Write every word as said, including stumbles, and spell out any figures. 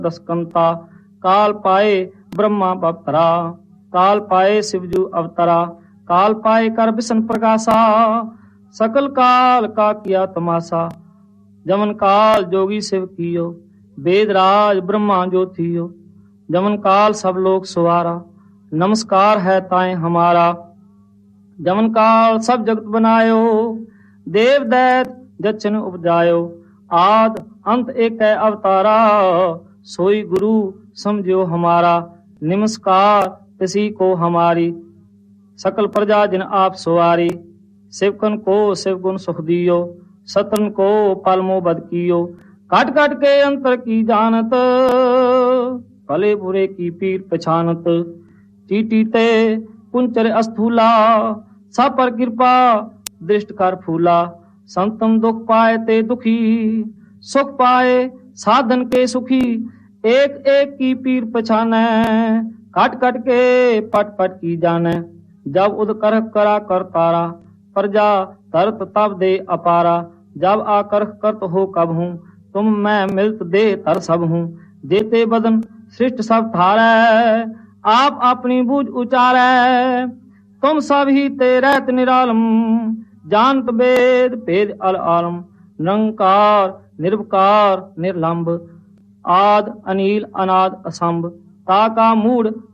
दसकंता। काल पाए ब्रह्मा बपतरा, काल पाए शिवजू अवतरा। काल पाए कर विष्णु प्रकाशा, सकल काल का किया तमाशा। जमन काल जोगी शिव कियो, वेद राज ब्रह्मा जो थियो। जमन काल सब लोग सुवारा, नमस्कार है ताए हमारा। जमन काल सब जगत बनायो, देव दैत जचन उपजायो। आद अंत एक है अवतारा, सोई गुरु समझो हमारा। नमस्कार किसी को हमारी, सकल प्रजा जिन आप सुवारी। शिवकन को शिव गुण सुख दियो, सतन को पलमो बद कियो। काट काट के अंतर की जानत, भले बुरे की पीर पछानत। टीटी ते कुंचर अस्थूला, सब पर कृपा दृष्ट कर फूला। संतम दुख पाए ते दुखी, सुख पाए साधन के सुखी। एक एक की पीर पछाने, काट काट के पट पट की जाने। जब उद कर करा कर तारा, प्रजा तरत तब दे अपारा। जब आकर करत हो कब हूँ, तुम मैं मिलत दे तर सब हूँ। देते बदन सृष्ट सब थारै, आप अपनी बूझ उचारै। तुम सब ही ते रहत निरालम, जानत वेद भेद अल आलम। निरंकार निर्विकार निर्लंब, आद अनिल अनाद असंभ। ताका मूड